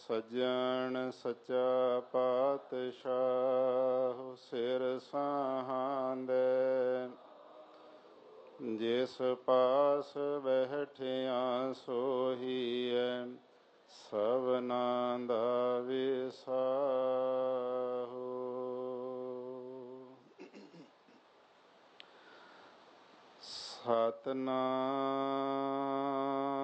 ਸੱਜਣ ਸੱਚਾ ਪਾਤਸ਼ਾਹ ਸਿਰ ਸਾਹਾਂਦੇ। ਜਿਸ ਪਾਸ ਬੈਠਿਆ ਸੋਹੀਐ ਸਭਨਾਂ ਦਾ ਵਿਸਾਹੋ। ਸਤਨਾਮ